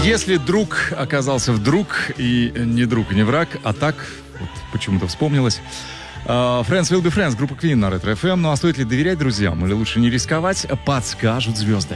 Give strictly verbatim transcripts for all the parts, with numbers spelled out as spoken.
Если друг оказался вдруг и не друг, и не враг, а так, вот почему-то вспомнилось. Uh, Friends will be friends, группа Queen на Ретро эф эм. Ну а стоит ли доверять друзьям или лучше не рисковать, подскажут звезды.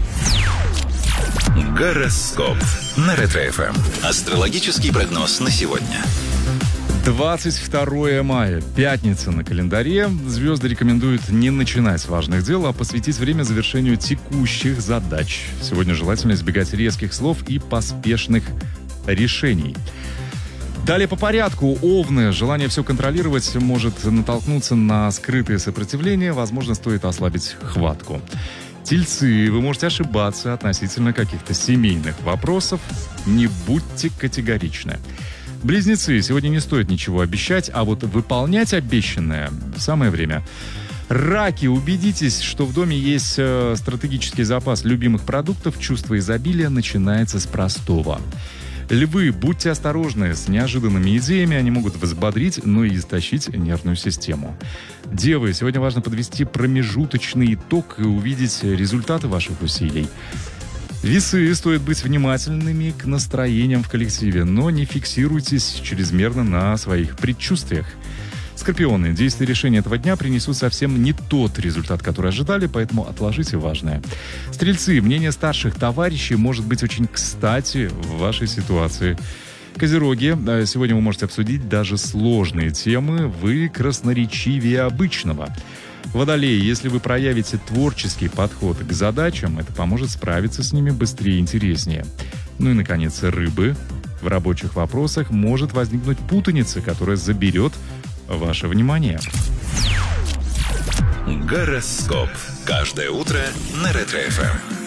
Гороскоп на Ретро эф эм. Астрологический прогноз на сегодня. двадцать второе мая, пятница на календаре. Звезды рекомендуют не начинать с важных дел, а посвятить время завершению текущих задач. Сегодня желательно избегать резких слов и поспешных решений. Далее по порядку. Овны. Желание все контролировать может натолкнуться на скрытые сопротивления. Возможно, стоит ослабить хватку. Тельцы. Вы можете ошибаться относительно каких-то семейных вопросов. Не будьте категоричны. Близнецы. Сегодня не стоит ничего обещать, а вот выполнять обещанное в самое время. Раки. Убедитесь, что в доме есть э, стратегический запас любимых продуктов. Чувство изобилия начинается с простого. Львы, будьте осторожны с неожиданными идеями, они могут взбодрить, но и истощить нервную систему. Девы, сегодня важно подвести промежуточный итог и увидеть результаты ваших усилий. Весы, стоит быть внимательными к настроениям в коллективе, но не фиксируйтесь чрезмерно на своих предчувствиях. Скорпионы, действия и решения этого дня принесут совсем не тот результат, который ожидали, поэтому отложите важное. Стрельцы, мнение старших товарищей может быть очень кстати в вашей ситуации. Козероги, сегодня вы можете обсудить даже сложные темы, вы красноречивее обычного. Водолеи, если вы проявите творческий подход к задачам, это поможет справиться с ними быстрее и интереснее. Ну и, наконец, рыбы. В рабочих вопросах может возникнуть путаница, которая заберет ваше внимание. Гороскоп. Каждое утро на Ретро эф эм.